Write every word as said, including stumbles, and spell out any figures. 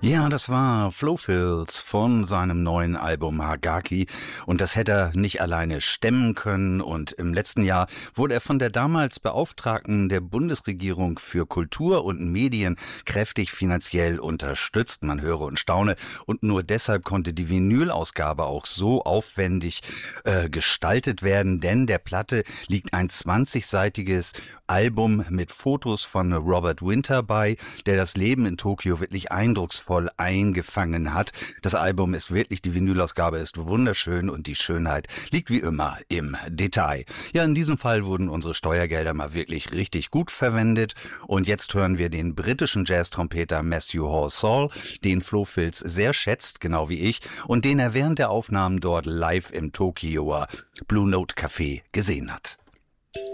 Ja, das war Flo Fils von seinem neuen Album Hagaki und das hätte er nicht alleine stemmen können und im letzten Jahr wurde er von der damals Beauftragten der Bundesregierung für Kultur und Medien kräftig finanziell unterstützt. Man höre und staune und nur deshalb konnte die Vinylausgabe auch so aufwendig äh, gestaltet werden, denn der Platte liegt ein zwanzigseitiges Album mit Fotos von Robert Winter bei, der das Leben in Tokio wirklich eindrucksvoll eingefangen hat. Das Album ist wirklich, die Vinylausgabe ist wunderschön und die Schönheit liegt wie immer im Detail. Ja, in diesem Fall wurden unsere Steuergelder mal wirklich richtig gut verwendet und jetzt hören wir den britischen Jazz-Trompeter Matthew Halsall, den Flo Fils sehr schätzt, genau wie ich, und den er während der Aufnahmen dort live im Tokioer Blue Note Café gesehen hat.